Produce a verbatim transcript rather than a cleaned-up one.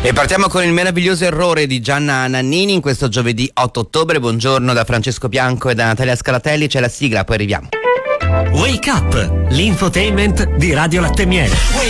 E partiamo con il meraviglioso errore di Gianna Nannini in questo giovedì otto ottobre. Buongiorno da Francesco Bianco e da Natalia Scalatelli, c'è la sigla, poi arriviamo. Wake Up, l'infotainment di Radio Latte Miele.